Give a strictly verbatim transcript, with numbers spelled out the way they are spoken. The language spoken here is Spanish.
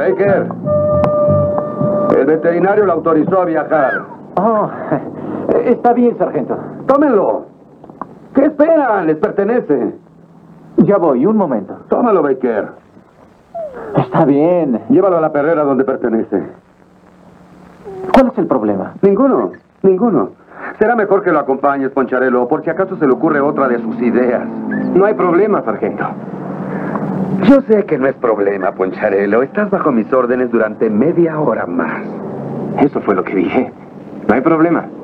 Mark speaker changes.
Speaker 1: Baker, el veterinario lo autorizó a viajar.
Speaker 2: Oh, está bien, sargento.
Speaker 1: Tómenlo. ¿Qué esperan? Les pertenece.
Speaker 2: Ya voy, un momento.
Speaker 1: Tómalo, Baker.
Speaker 2: Está bien.
Speaker 1: Llévalo a la perrera donde pertenece.
Speaker 2: ¿Cuál es el problema?
Speaker 1: Ninguno, ninguno. Será mejor que lo acompañes, Poncharelo, por si acaso se le ocurre otra de sus ideas.
Speaker 3: No hay problema, sargento.
Speaker 1: Yo sé que no es problema, Poncharelo. Estás bajo mis órdenes durante media hora más.
Speaker 3: Eso fue lo que dije. No hay problema.